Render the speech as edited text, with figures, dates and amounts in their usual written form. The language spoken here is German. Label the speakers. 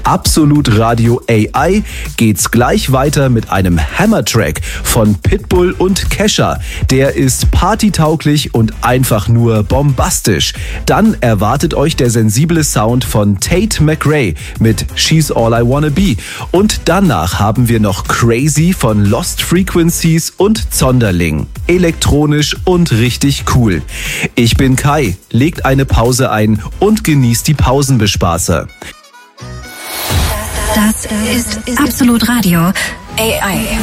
Speaker 1: Absolut Radio AI geht's gleich weiter mit einem Hammer-Track von Pitbull und Kesha. Der ist partytauglich und einfach nur bombastisch. Dann erwartet euch der sensible Sound von Tate McRae mit She's All I Wanna Be. Und danach haben wir noch Crazy von Lost Frequencies und Zonderling. Elektronisch und richtig cool. Ich bin Kai, legt eine Pause ein und genießt die Pausenbespaßer.
Speaker 2: Das ist Absolut Radio AI.